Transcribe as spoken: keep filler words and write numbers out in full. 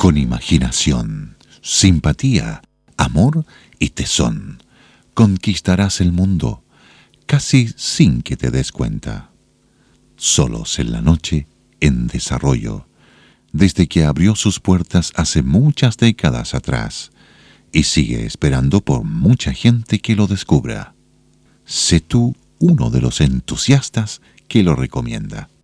Con imaginación, simpatía, amor y tesón, conquistarás el mundo, casi sin que te des cuenta. Solos en la noche, en desarrollo, desde que abrió sus puertas hace muchas décadas atrás, y sigue esperando por mucha gente que lo descubra. Sé tú uno de los entusiastas que lo recomienda.